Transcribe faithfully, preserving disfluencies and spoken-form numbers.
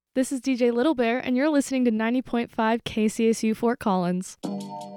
This is D J Little Bear, and you're listening to ninety point five K C S U Fort Collins.